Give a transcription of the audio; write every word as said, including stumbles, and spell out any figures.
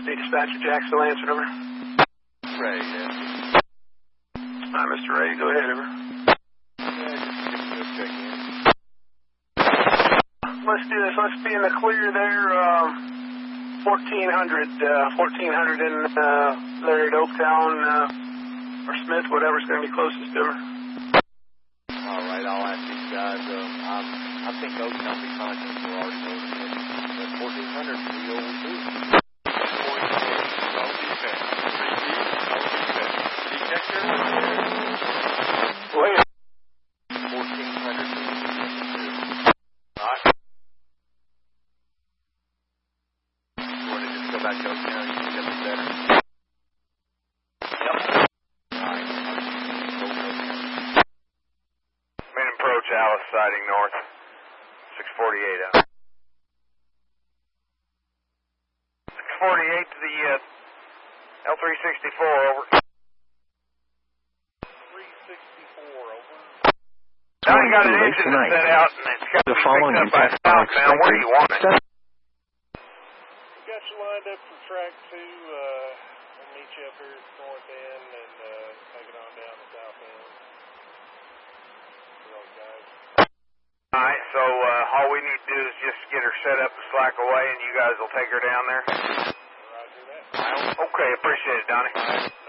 State Dispatcher Jacksonville, answer, over. Ray, yeah. Hi, Mister Ray, go ahead, over. Yeah, just give me a check in. Let's do this. Let's be in the clear there. Um, fourteen hundred, uh, fourteen hundred in uh, there at Oaktown uh, or Smith, whatever's going to be closest to her. All right, I'll ask these guys. Um, I'm, I think Oaktown will be fine since we're already moving it. But fourteen hundred will be over too. Go ahead. fourteen hundred. All right. You want to just go back to Oaktown? You think that'll be better? Yep. All right. Main approach, Alice, siding north. six forty-eight out. six forty-eight to the uh, L three sixty-four, over. Now you got an engine to set out, and it's got to be picked up by southbound. Where do you want it? We got you lined up for track two. Uh, we'll meet you up here at the north end and uh, take it on down the south end. For those guys. Alright, so uh, all we need to do is just get her set up and slack away, and you guys will take her down there? Roger that. Okay, appreciate it, Donnie.